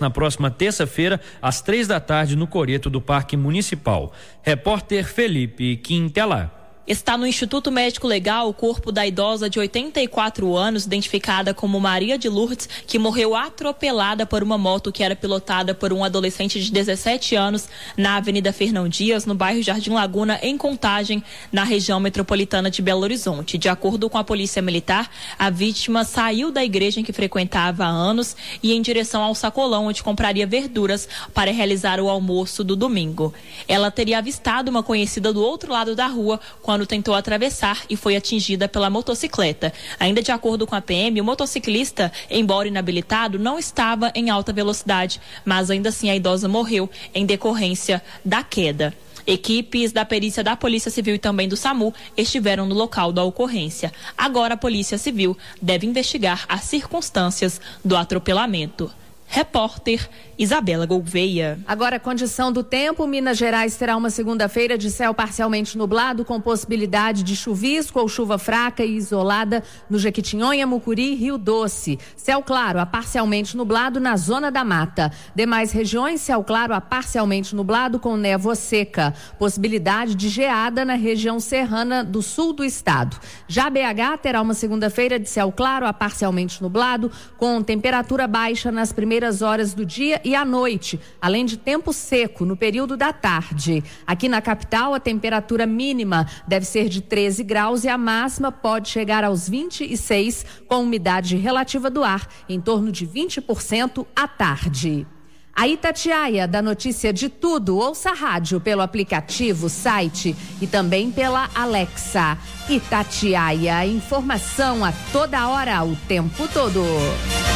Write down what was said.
acontece na próxima terça-feira, às 3 da tarde, no Coreto do Parque Municipal. Repórter Felipe Quintelar. Está no Instituto Médico Legal o corpo da idosa de 84 anos, identificada como Maria de Lourdes, que morreu atropelada por uma moto que era pilotada por um adolescente de 17 anos na Avenida Fernão Dias, no bairro Jardim Laguna, em Contagem, na região metropolitana de Belo Horizonte. De acordo com a Polícia Militar, a vítima saiu da igreja em que frequentava há anos e em direção ao sacolão, onde compraria verduras para realizar o almoço do domingo. Ela teria avistado uma conhecida do outro lado da rua quando tentou atravessar e foi atingida pela motocicleta. Ainda de acordo com a PM, o motociclista, embora inabilitado, não estava em alta velocidade, mas ainda assim a idosa morreu em decorrência da queda. Equipes da perícia da Polícia Civil e também do SAMU estiveram no local da ocorrência. Agora a Polícia Civil deve investigar as circunstâncias do atropelamento. Repórter Isabela Gouveia. Agora, condição do tempo. Minas Gerais terá uma segunda-feira de céu parcialmente nublado, com possibilidade de chuvisco ou chuva fraca e isolada no Jequitinhonha, Mucuri e Rio Doce. Céu claro a parcialmente nublado na zona da mata. Demais regiões, céu claro a parcialmente nublado com névoa seca. Possibilidade de geada na região serrana do sul do estado. Já BH terá uma segunda-feira de céu claro a parcialmente nublado, com temperatura baixa nas primeiras horas do dia e à noite, além de tempo seco no período da tarde. Aqui na capital, a temperatura mínima deve ser de 13 graus e a máxima pode chegar aos 26, com umidade relativa do ar em torno de 20% à tarde. A Itatiaia dá notícia de tudo. Ouça a rádio pelo aplicativo, site e também pela Alexa. Itatiaia, informação a toda hora, o tempo todo.